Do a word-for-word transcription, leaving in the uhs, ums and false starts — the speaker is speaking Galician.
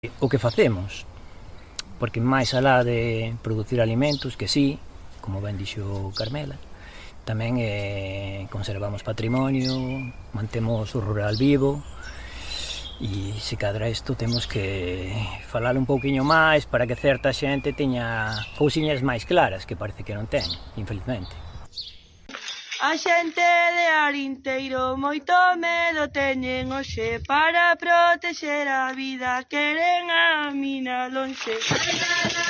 O que facemos, porque máis alá de producir alimentos, que sí, como ben dixo Carmela, tamén eh, conservamos patrimonio, mantemos o rural vivo, e se cadra isto temos que falar un pouquiño máis para que certa xente teña cousiñas máis claras, que parece que non ten, infelizmente. A xente de Arinteiro moito medo teñen hoxe, para protexer a vida queren a mina lonxe.